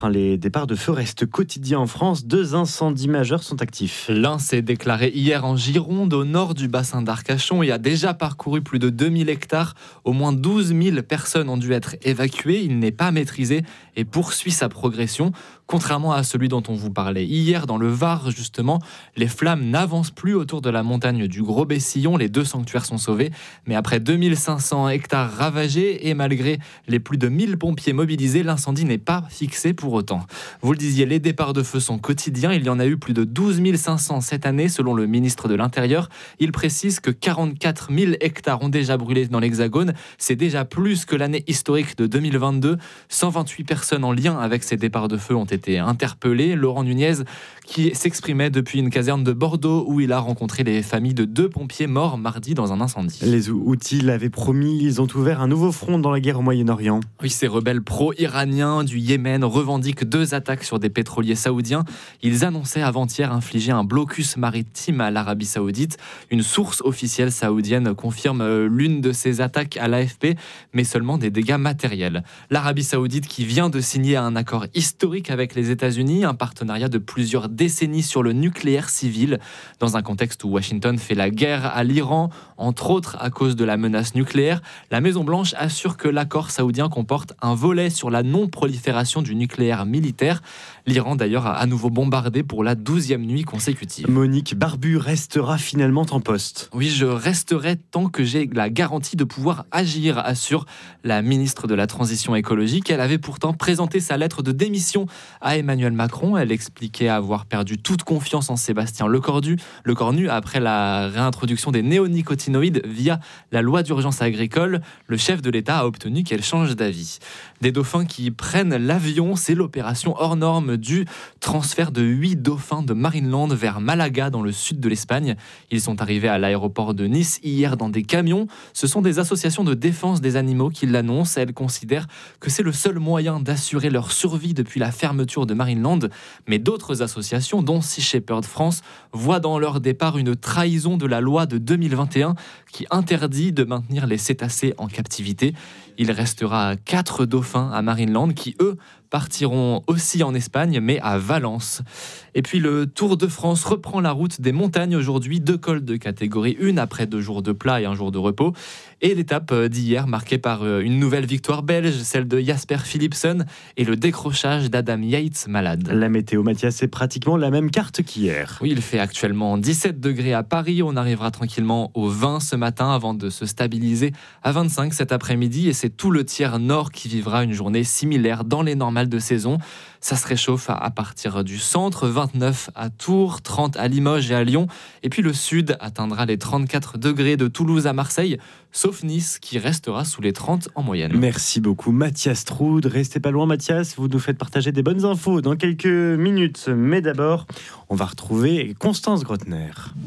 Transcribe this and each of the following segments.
Les départs de feu restent quotidiens en France. 2 incendies majeurs sont actifs. L'un s'est déclaré hier en Gironde, au nord du bassin d'Arcachon, et a déjà parcouru plus de 2000 hectares. Au moins 12 000 personnes ont dû être évacuées. Il n'est pas maîtrisé et poursuit sa progression. Contrairement à celui dont on vous parlait hier, dans le Var, justement, les flammes n'avancent plus autour de la montagne du Gros-Bessillon. Les 2 sanctuaires sont sauvés. Mais après 2500 hectares ravagés et malgré les plus de 1000 pompiers mobilisés, l'incendie n'est pas fixé pour autant. Vous le disiez, les départs de feu sont quotidiens. Il y en a eu plus de 12 500 cette année, selon le ministre de l'Intérieur. Il précise que 44 000 hectares ont déjà brûlé dans l'Hexagone. C'est déjà plus que l'année historique de 2022. 128 personnes en lien avec ces départs de feu ont été interpellées. Laurent Nunez, qui s'exprimait depuis une caserne de Bordeaux, où il a rencontré les familles de 2 pompiers morts mardi dans un incendie. Les Houthis l'avaient promis, ils ont ouvert un nouveau front dans la guerre au Moyen-Orient. Oui, ces rebelles pro-iraniens du Yémen revendiquent 2 attaques sur des pétroliers saoudiens. Ils annonçaient avant-hier infliger un blocus maritime à l'Arabie Saoudite. Une source officielle saoudienne confirme l'une de ces attaques à l'AFP, mais seulement des dégâts matériels. L'Arabie Saoudite qui vient de signer un accord historique avec les États-Unis, un partenariat de plusieurs décennies sur le nucléaire civil, dans un contexte où Washington fait la guerre à l'Iran, entre autres à cause de la menace nucléaire. La Maison-Blanche assure que l'accord saoudien comporte un volet sur la non-prolifération du nucléaire militaire. L'Iran d'ailleurs a à nouveau bombardé pour la 12e nuit consécutive. Monique Barbu restera finalement en poste. Oui, je resterai tant que j'ai la garantie de pouvoir agir, assure la ministre de la Transition écologique. Elle avait pourtant présenté sa lettre de démission à Emmanuel Macron. Elle expliquait avoir perdu toute confiance en Sébastien Lecornu après la réintroduction des néonicotinoïdes via la loi d'urgence agricole. Le chef de l'État a obtenu qu'elle change d'avis. Des dauphins qui prennent l'avion, c'est l'opération hors norme du transfert de 8 dauphins de Marineland vers Malaga dans le sud de l'Espagne. Ils sont arrivés à l'aéroport de Nice hier dans des camions. Ce sont des associations de défense des animaux qui l'annoncent. Elles considèrent que c'est le seul moyen d'assurer leur survie depuis la fermeture de Marineland. Mais d'autres associations, dont Sea Shepherd France, voient dans leur départ une trahison de la loi de 2021 qui interdit de maintenir les cétacés en captivité. Il restera 4 dauphins à Marineland qui, eux, partiront aussi en Espagne, mais à Valence. Et puis le Tour de France reprend la route des montagnes aujourd'hui. 2 cols de catégorie 1 après 2 jours de plat et 1 jour de repos. Et l'étape d'hier marquée par une nouvelle victoire belge, celle de Jasper Philipsen et le décrochage d'Adam Yates malade. La météo, Mathias, c'est pratiquement la même carte qu'hier. Oui, il fait actuellement 17 degrés à Paris. On arrivera tranquillement aux 20 ce matin avant de se stabiliser à 25 cet après-midi. Et c'est tout le tiers nord qui vivra une journée similaire dans les normales de saison. Ça se réchauffe à partir du centre, 29 à Tours, 30 à Limoges et à Lyon. Et puis le sud atteindra les 34 degrés de Toulouse à Marseille, sauf Nice qui restera sous les 30 en moyenne. Merci beaucoup Mathias Troud. Restez pas loin Mathias, vous nous faites partager des bonnes infos dans quelques minutes. Mais d'abord, on va retrouver Constance Grotner.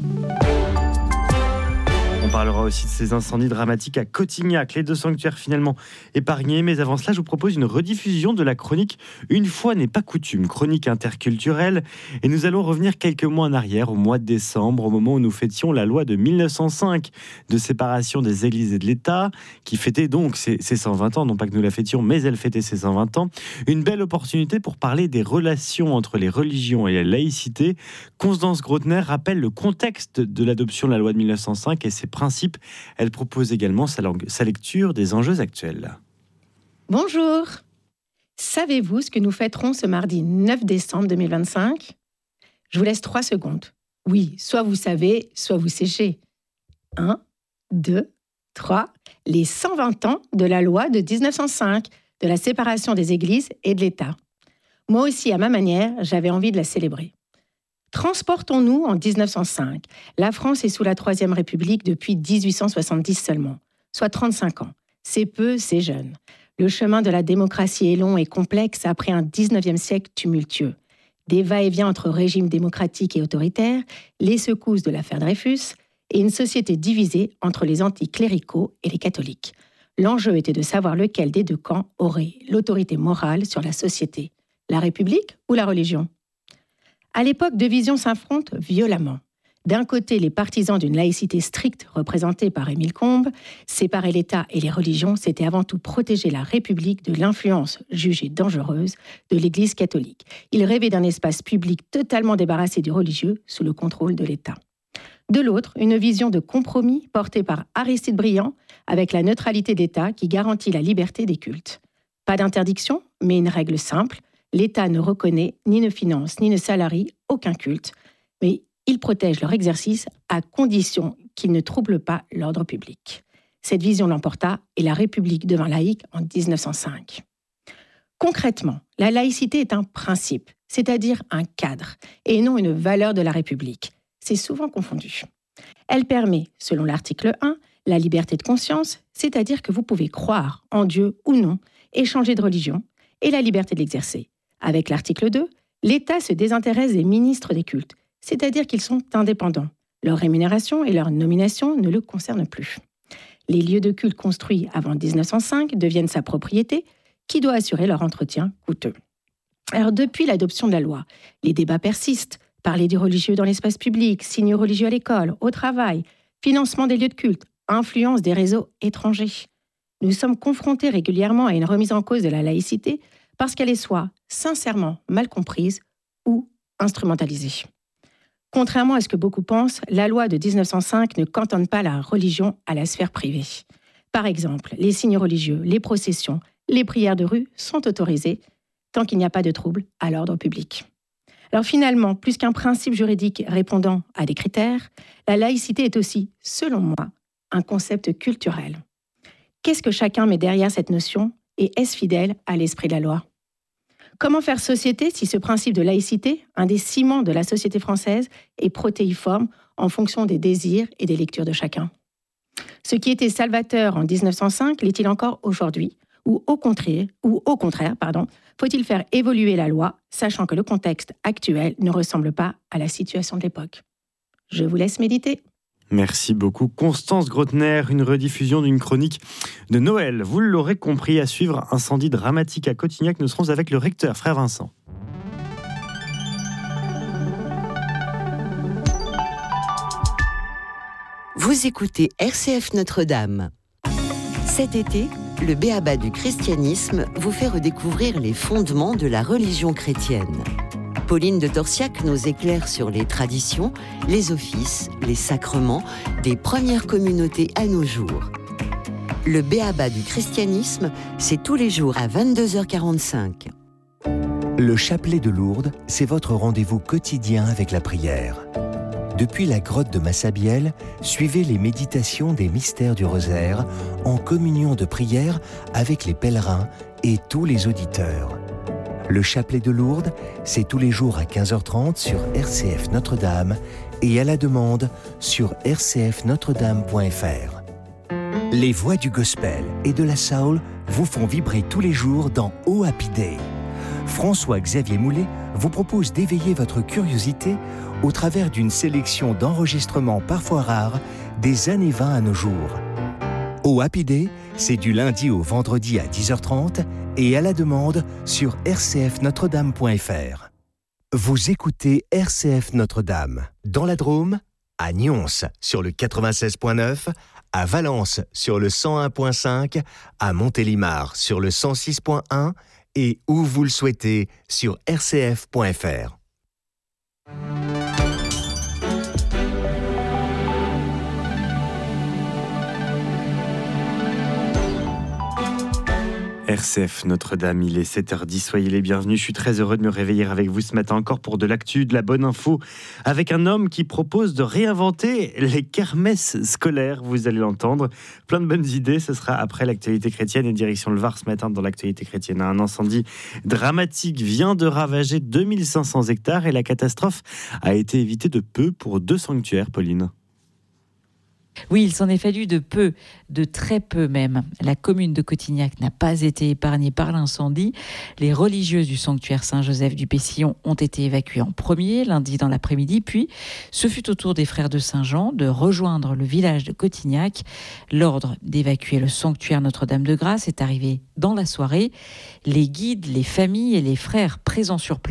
On parlera aussi de ces incendies dramatiques à Cotignac, les 2 sanctuaires finalement épargnés. Mais avant cela, je vous propose une rediffusion de la chronique Une fois n'est pas coutume, chronique interculturelle. Et nous allons revenir quelques mois en arrière, au mois de décembre, au moment où nous fêtions la loi de 1905 de séparation des églises et de l'État, qui fêtait donc ses 120 ans. Non pas que nous la fêtions, mais elle fêtait ses 120 ans. Une belle opportunité pour parler des relations entre les religions et la laïcité. Constance Grotner rappelle le contexte de l'adoption de la loi de 1905 et ses principes. Elle propose également sa lecture des enjeux actuels. Bonjour. Savez-vous ce que nous fêterons ce mardi 9 décembre 2025 ? Je vous laisse 3 secondes. Oui, soit vous savez, soit vous séchez. 1, 2, 3. Les 120 ans de la loi de 1905, de la séparation des églises et de l'État. Moi aussi, à ma manière, j'avais envie de la célébrer. Transportons-nous en 1905. La France est sous la Troisième République depuis 1870 seulement, soit 35 ans. C'est peu, c'est jeune. Le chemin de la démocratie est long et complexe après un 19e siècle tumultueux. Des va-et-vient entre régimes démocratiques et autoritaires, les secousses de l'affaire Dreyfus et une société divisée entre les anticléricaux et les catholiques. L'enjeu était de savoir lequel des 2 camps aurait l'autorité morale sur la société, la République ou la religion. À l'époque, 2 visions s'affrontent violemment. D'un côté, les partisans d'une laïcité stricte représentés par Émile Combes, séparer l'État et les religions, c'était avant tout protéger la République de l'influence jugée dangereuse de l'Église catholique. Ils rêvaient d'un espace public totalement débarrassé du religieux sous le contrôle de l'État. De l'autre, une vision de compromis portée par Aristide Briand avec la neutralité d'État qui garantit la liberté des cultes. Pas d'interdiction, mais une règle simple, l'État ne reconnaît, ni ne finance, ni ne salarie aucun culte, mais il protège leur exercice à condition qu'ils ne troublent pas l'ordre public. Cette vision l'emporta et la République devint laïque en 1905. Concrètement, la laïcité est un principe, c'est-à-dire un cadre, et non une valeur de la République. C'est souvent confondu. Elle permet, selon l'article 1, la liberté de conscience, c'est-à-dire que vous pouvez croire en Dieu ou non et changer de religion, et la liberté de l'exercer. Avec l'article 2, l'État se désintéresse des ministres des cultes, c'est-à-dire qu'ils sont indépendants. Leur rémunération et leur nomination ne le concernent plus. Les lieux de culte construits avant 1905 deviennent sa propriété, qui doit assurer leur entretien coûteux. Alors depuis l'adoption de la loi, les débats persistent. Parler du religieux dans l'espace public, signes religieux à l'école, au travail, financement des lieux de culte, influence des réseaux étrangers. Nous sommes confrontés régulièrement à une remise en cause de la laïcité parce qu'elle est soit sincèrement mal comprise ou instrumentalisée. Contrairement à ce que beaucoup pensent, la loi de 1905 ne cantonne pas la religion à la sphère privée. Par exemple, les signes religieux, les processions, les prières de rue sont autorisées tant qu'il n'y a pas de trouble à l'ordre public. Alors finalement, plus qu'un principe juridique répondant à des critères, la laïcité est aussi, selon moi, un concept culturel. Qu'est-ce que chacun met derrière cette notion et est-ce fidèle à l'esprit de la loi ? Comment faire société si ce principe de laïcité, un des ciments de la société française, est protéiforme en fonction des désirs et des lectures de chacun ? Ce qui était salvateur en 1905 l'est-il encore aujourd'hui ? Ou au contraire, faut-il faire évoluer la loi, sachant que le contexte actuel ne ressemble pas à la situation de l'époque ? Je vous laisse méditer. Merci beaucoup Constance Grotner, une rediffusion d'une chronique de Noël. Vous l'aurez compris, à suivre, incendie dramatique à Cotignac. Nous serons avec le recteur, frère Vincent. Vous écoutez RCF Notre-Dame. Cet été, le B.A.B.A. du christianisme vous fait redécouvrir les fondements de la religion chrétienne. Pauline de Torsiac nous éclaire sur les traditions, les offices, les sacrements des premières communautés à nos jours. Le B.A.B.A. du christianisme, c'est tous les jours à 22h45. Le chapelet de Lourdes, c'est votre rendez-vous quotidien avec la prière. Depuis la grotte de Massabielle, suivez les méditations des mystères du rosaire en communion de prière avec les pèlerins et tous les auditeurs. Le chapelet de Lourdes, c'est tous les jours à 15h30 sur RCF Notre-Dame et à la demande sur rcfnotredame.fr. Les voix du gospel et de la soul vous font vibrer tous les jours dans Oh Happy Day. François-Xavier Moulet vous propose d'éveiller votre curiosité au travers d'une sélection d'enregistrements parfois rares des années 20 à nos jours. Oh Happy Day, c'est du lundi au vendredi à 10h30 et à la demande sur rcfnotredame.fr. Vous écoutez RCF Notre-Dame, dans la Drôme, à Nyons sur le 96.9, à Valence sur le 101.5, à Montélimar sur le 106.1 et où vous le souhaitez sur rcf.fr. RCF Notre-Dame, il est 7h10, soyez les bienvenus. Je suis très heureux de me réveiller avec vous ce matin encore pour de l'actu, de la bonne info, avec un homme qui propose de réinventer les kermesses scolaires, vous allez l'entendre. Plein de bonnes idées, ce sera après l'actualité chrétienne et direction le Var ce matin dans l'actualité chrétienne. Un incendie dramatique vient de ravager 2500 hectares et la catastrophe a été évitée de peu pour 2 sanctuaires, Pauline. Oui, il s'en est fallu de peu, de très peu même. La commune de Cotignac n'a pas été épargnée par l'incendie. Les religieuses du sanctuaire Saint-Joseph du Pessillon ont été évacuées en premier, lundi dans l'après-midi. Puis, ce fut au tour des frères de Saint-Jean de rejoindre le village de Cotignac. L'ordre d'évacuer le sanctuaire Notre-Dame-de-Grâce est arrivé dans la soirée. Les guides, les familles et les frères présents sur place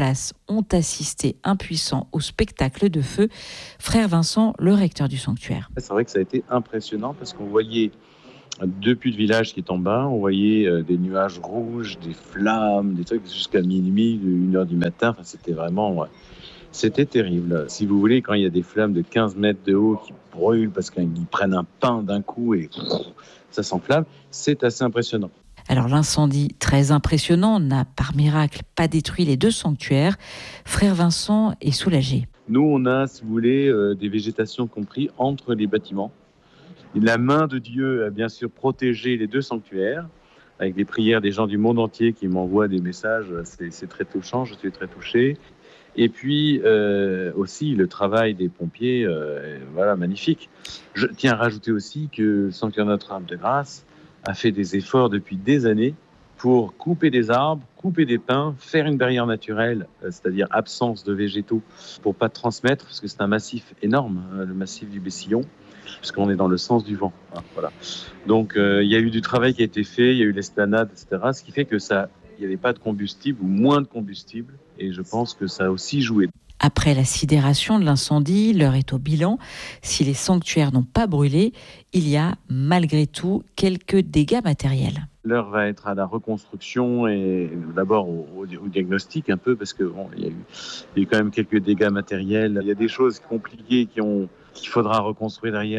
ont assisté impuissants au spectacle de feu. Frère Vincent, le recteur du sanctuaire. C'est vrai que ça a été impressionnant parce qu'on voyait depuis le village qui est en bas, on voyait des nuages rouges, des flammes, des trucs jusqu'à minuit, 1h du matin. Enfin, c'était terrible. Si vous voulez, quand il y a des flammes de 15 mètres de haut qui brûlent parce qu'ils prennent un pain d'un coup et ça s'enflamme, c'est assez impressionnant. Alors l'incendie, très impressionnant, n'a par miracle pas détruit les 2 sanctuaires. Frère Vincent est soulagé. Nous, on a, si vous voulez, des végétations compris entre les bâtiments. La main de Dieu a bien sûr protégé les 2 sanctuaires, avec des prières des gens du monde entier qui m'envoient des messages. C'est très touchant, je suis très touché. Et puis aussi le travail des pompiers, magnifique. Je tiens à rajouter aussi que le sanctuaire Notre-Dame de Grâce a fait des efforts depuis des années pour couper des arbres, couper des pins, faire une barrière naturelle, c'est-à-dire absence de végétaux, pour pas transmettre, parce que c'est un massif énorme, le massif du Bessillon, puisqu'on est dans le sens du vent. Voilà. Donc il y a eu du travail qui a été fait, il y a eu l'esplanade, etc., ce qui fait que il n'y avait pas de combustible ou moins de combustible, et je pense que ça a aussi joué. Après la sidération de l'incendie, l'heure est au bilan. Si les sanctuaires n'ont pas brûlé, il y a malgré tout quelques dégâts matériels. L'heure va être à la reconstruction et d'abord au diagnostic un peu, parce qu'il y a eu quand même quelques dégâts matériels. Il y a des choses compliquées qu'il faudra reconstruire derrière.